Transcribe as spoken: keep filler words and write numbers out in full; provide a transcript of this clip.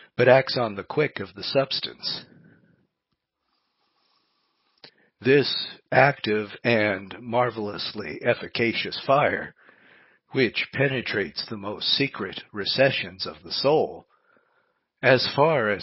but acts on the quick of the substance. This active and marvelously efficacious fire, which penetrates the most secret recessions of the soul, as far as